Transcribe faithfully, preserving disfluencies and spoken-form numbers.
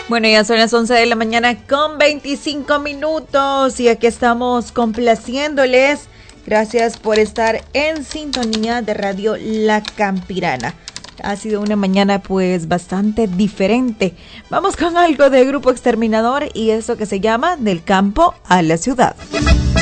Bueno, ya son las once de la mañana con veinticinco minutos y aquí estamos complaciéndoles. Gracias por estar en sintonía de Radio La Campirana. Ha sido una mañana pues bastante diferente. Vamos con algo de Grupo Exterminador y eso que se llama Del Campo a la Ciudad.